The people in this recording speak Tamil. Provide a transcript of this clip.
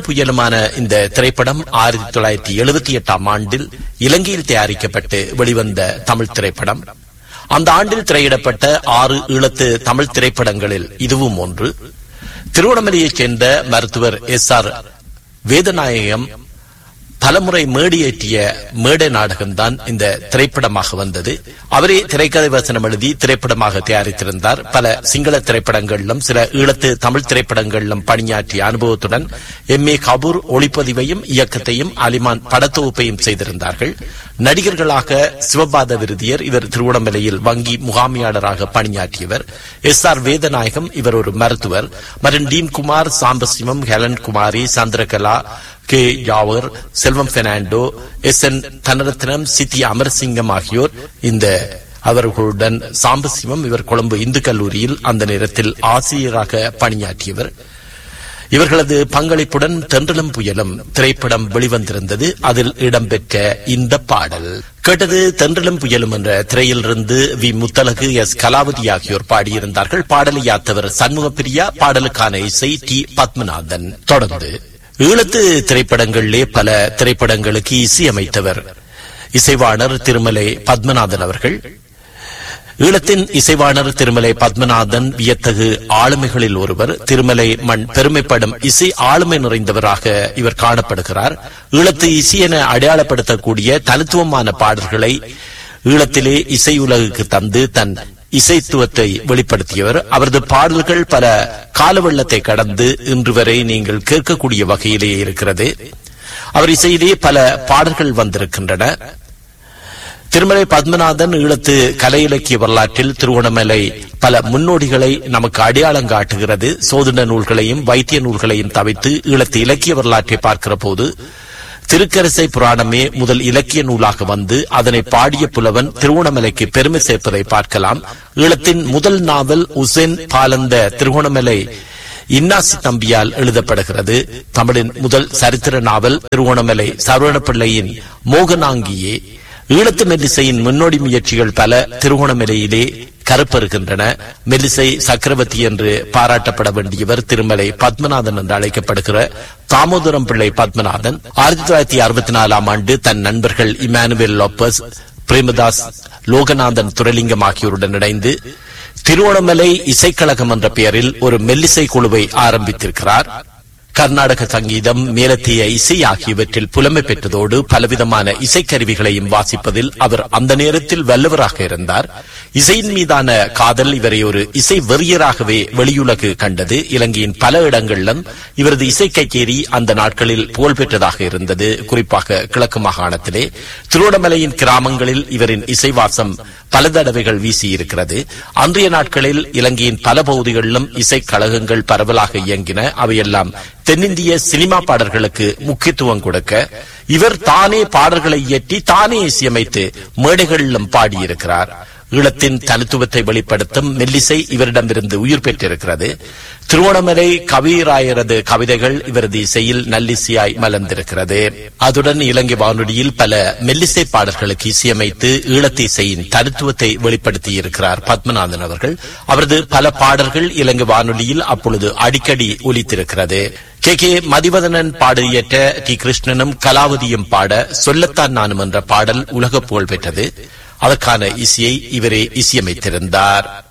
புயலுமான இந்த திரைப்படம் 1978 ஆண்டில் இலங்கையில் தயாரிக்கப்பட்டு வெளிவந்த தமிழ் திரைப்படம். அந்த ஆண்டில் திரையிடப்பட்ட 6 ஈழத்து தமிழ் திரைப்படங்களில் இதுவும் ஒன்று. திருவண்ணாமலையைச் சேர்ந்த மருத்துவர் SR வேதநாயகம் பலமுறை மேடியேற்றிய மேடை நாடகம்தான் இந்த திரைப்படமாக வந்தது. அவரே திரைக்கதை வசனம் எழுதி திரைப்படமாக தயாரித்திருந்தார். பல சிங்கள திரைப்படங்களிலும் சில ஈழத்து தமிழ் திரைப்படங்களிலும் பணியாற்றிய அனுபவத்துடன் MA கபூர் ஒளிப்பதிவையும் இயக்கத்தையும் அலிமான் படத்தொகுப்பையும் செய்திருந்தார்கள். நடிகர்களாக சிவபாத விருதியர், இவர் திருவண்ணாமலையில் வங்கி முகாமியாளராக பணியாற்றியவர். SR வேதநாயகம், இவர் ஒரு மருத்துவர். மற்றும் டீன்குமார், சாம்பசிவம், ஹெலன் குமாரி, சந்திரகலா, கே ஜாவர், செல்வம் பெர்னாண்டோ, SN தனரத்னம், சித்தி அமர்சிங்கம் ஆகியோர் இந்த அவர்களுடன். சாம்பசிவம் இவர் கொழும்பு இந்து கல்லூரியில் அந்த நேரத்தில் ஆசிரியராக பணியாற்றியவர். இவர்களது பங்களிப்புடன் தென்றலும் புயலும் திரைப்படம் வெளிவந்திருந்தது. அதில் இடம்பெற்ற இந்த பாடல் கேட்டது. தென்றலும் புயலும் என்ற திரையிலிருந்து வி முத்தலகு, எஸ் கலாவதி ஆகியோர் பாடியிருந்தார்கள். பாடலை யாத்தவர் சண்முகப்பிரியா, பாடலுக்கான இசை டி பத்மநாதன். தொடர்ந்து ஈழத்து திரைப்படங்களிலே பல திரைப்படங்களுக்கு இசையமைத்தவர் இசைவாணர் திருமலை பத்மநாதன் அவர்கள். ஈழத்தின் இசைவாணர் திருமலை பத்மநாதன் வியத்தகு ஆளுமைகளில் ஒருவர். திருமலை மண் பெருமைப்படும் இசை ஆளுமை நிறைந்தவராக இவர் காணப்படுகிறார். ஈழத்து இசை என அடையாளப்படுத்தக்கூடிய தனித்துவமான பாடல்களை ஈழத்திலே இசை உலகுக்கு தந்து தன் இசைத்துவத்தை வெளிப்படுத்தியவர். அவரது பாடல்கள் பல காலவெள்ளத்தை கடந்து இன்று வரை நீங்கள் கேட்கக்கூடிய வகையிலேயே இருக்கிறது. அவர் இசையிலே பல பாடல்கள் வந்திருக்கின்றன. திருமலை பத்மநாதன் ஈழத்து கலை இலக்கிய வரலாற்றில் திருவண்ணாமலை பல முன்னோடிகளை நமக்கு அடையாளம் காட்டுகிறது. சோதன நூல்களையும் வைத்திய நூல்களையும் தவிர்த்து ஈழத்து இலக்கிய வரலாற்றை பார்க்கிற போது திருக்கரசை புராணமே முதல் இலக்கிய நூலாக வந்து அதனை பாடிய புலவன் திருவண்ணாமலைக்கு பெருமை சேர்ப்பதை பார்க்கலாம். ஈழத்தின் முதல் நாவல் உசேன் பாலந்த திருவண்ணாமலை இன்னாசி தம்பியால் எழுதப்படுகிறது. தமிழின் முதல் சரித்திர நாவல் திருவண்ணாமலை சரவணப்பிள்ளையின் மோகனாங்கியே. ஈழத்து மெல்லிசையின் முன்னோடி முயற்சிகள் பல திருகோணமலையிலே கருப்பருகின்றன. மெல்லிசை சக்கரவர்த்தி என்று பாராட்டப்பட வேண்டியவர் திருமலை பத்மநாதன் என்று அழைக்கப்படுகிற தாமோதரம் பிள்ளை பத்மநாதன் 1964 ஆண்டு தன் நண்பர்கள் இமானுவேல் லோப்பஸ், பிரேமதாஸ், லோகநாதன் துரைலிங்கம் ஆகியோருடன் இணைந்து திருவண்ணாமலை இசைக்கழகம் என்ற பெயரில் ஒரு மெல்லிசை குழுவை ஆரம்பித்திருக்கிறார். கர்நாடக சங்கீதம், மேலத்திய இசை ஆகியவற்றில் புலமை பெற்றதோடு பலவிதமான இசைக்கருவிகளையும் வாசிப்பதில் அவர் அந்த நேரத்தில் வல்லவராக இருந்தார். இசையின் மீதான காதல் இவரை ஒரு இசை வெறியராகவே வெளியுலகு கண்டது. இலங்கையின் பல இடங்களிலும் இவரது இசை கச்சேரி அந்த நாட்களில் புகழ்பெற்றதாக இருந்தது. குறிப்பாக கிழக்கு மாகாணத்திலே திருவண்ணாமலையின் கிராமங்களில் இவரின் இசைவாசம் பல தடவைகள் வீசியிருக்கிறது. அன்றைய நாட்களில் இலங்கையின் பல பகுதிகளிலும் இசை கழகங்கள் பரவலாக இயங்கின. அவையெல்லாம் தென்னிந்திய சினிமா பாடல்களுக்கு முக்கியத்துவம் கொடுக்க இவர் தானே பாடல்களை இயற்றி தானே இசையமைத்து மேடைகளிலும் பாடியிருக்கிறார். ஈழத்தின் தனித்துவத்தை வெளிப்படுத்தும் மெல்லிசை இவரிடமிருந்து உயிர் பெற்றிருக்கிறது. திருவண்ணாமலை கவிராயரது கவிதைகள் இவரது இசையில் நல்லிசையாய் மலர்ந்திருக்கிறது. அதுடன் இலங்கை வானொலியில் பல மெல்லிசை பாடல்களுக்கு இசையமைத்து ஈழத்து இசையின் தனித்துவத்தை வெளிப்படுத்தியிருக்கிறார் பத்மநாதன் அவர்கள். அவரது பல பாடல்கள் இலங்கை வானொலியில் அப்பொழுது அடிக்கடி ஒலித்திருக்கிறது. கே மதிவதனன் பாடியற்ற டி கிருஷ்ணனும் கலாவதியும் பாட சொல்லத்தான் நானும் என்ற பாடல் உலக புகழ் பெற்றது. அதற்கான இசையை இவரே இசையமைத்திருந்தார்.